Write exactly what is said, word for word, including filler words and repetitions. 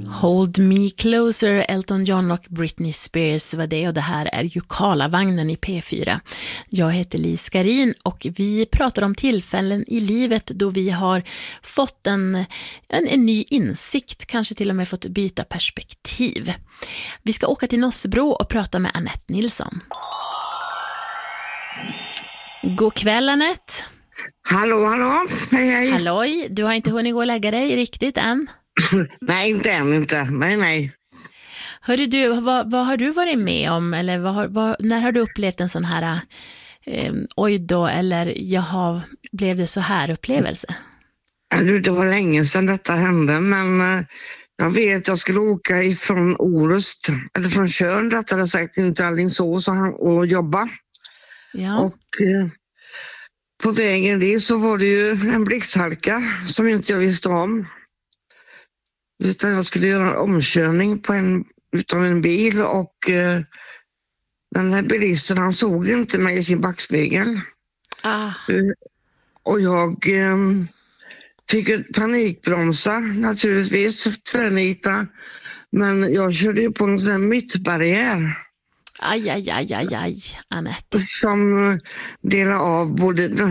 Hold Me Closer, Elton John och Britney Spears var det, och det här är ju Karlavagnen i P fyra. Jag heter Li Skarin och vi pratar om tillfällen i livet då vi har fått en, en, en ny insikt, kanske till och med fått byta perspektiv. Vi ska åka till Nossebro och prata med Annette Nilsson. God kväll, Annette. Hallå, hallå. Hej, hej. Halloj, du har inte hunnit gå och lägga dig riktigt än? Nej, inte än inte. Nej, nej. Hörru du, vad, vad har du varit med om? Eller vad har, vad, när har du upplevt en sån här eh, oj då, eller jaha, blev det så här upplevelse? Det var länge sedan detta hände, men eh, jag vet att jag skulle åka ifrån Orust, eller från Tjörn, rättare sagt, inte Alingsås och jobba. Ja. Och eh, på vägen dit så var det ju en blixthalka som inte jag visste om. Utan jag skulle göra en omkörning på en, utav en bil och eh, den här bilisten, han såg inte mig i sin backspegel. Ah. Uh, och jag eh, fick ett panikbromsa naturligtvis, tvärnita. Men jag körde ju på en sån här mittbarriär. Aj, aj, aj, aj, aj, Annette. Som delade av både den